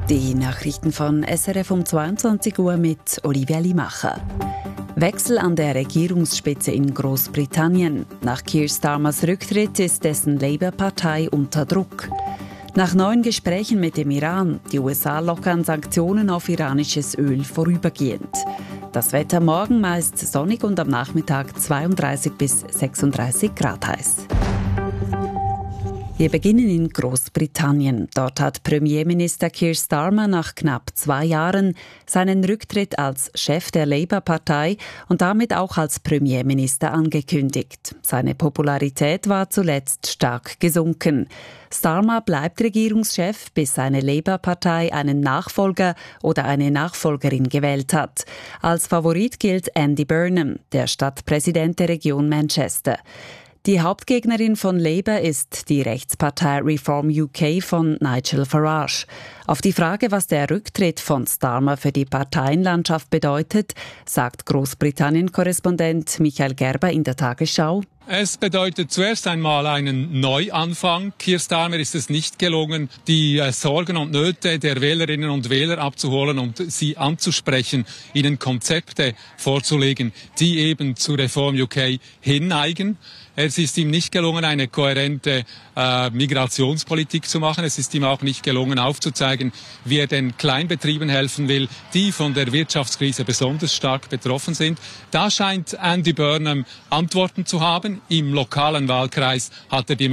Die Nachrichten von SRF um 22 Uhr mit Olivia Limacher. Wechsel an der Regierungsspitze in Großbritannien. Nach Keir Starmers Rücktritt ist dessen Labour-Partei unter Druck. Nach neuen Gesprächen mit dem Iran. Die USA lockern Sanktionen auf iranisches Öl vorübergehend. Das Wetter morgen meist sonnig und am Nachmittag 32 bis 36 Grad heiß. Wir beginnen in Großbritannien. Dort hat Premierminister Keir Starmer nach knapp 2 Jahren seinen Rücktritt als Chef der Labour-Partei und damit auch als Premierminister angekündigt. Seine Popularität war zuletzt stark gesunken. Starmer bleibt Regierungschef, bis seine Labour-Partei einen Nachfolger oder eine Nachfolgerin gewählt hat. Als Favorit gilt Andy Burnham, der Stadtpräsident der Region Manchester. Die Hauptgegnerin von Labour ist die Rechtspartei Reform UK von Nigel Farage. Auf die Frage, was der Rücktritt von Starmer für die Parteienlandschaft bedeutet, sagt Großbritannien-Korrespondent Michael Gerber in der Tagesschau: Es bedeutet zuerst einmal einen Neuanfang. Keir Starmer ist es nicht gelungen, die Sorgen und Nöte der Wählerinnen und Wähler abzuholen und sie anzusprechen, ihnen Konzepte vorzulegen, die eben zu Reform UK hinneigen. Es ist ihm nicht gelungen, eine kohärente Migrationspolitik zu machen. Es ist ihm auch nicht gelungen, aufzuzeigen, wie er den Kleinbetrieben helfen will, die von der Wirtschaftskrise besonders stark betroffen sind. Da scheint Andy Burnham Antworten zu haben. Im lokalen Wahlkreis hat er die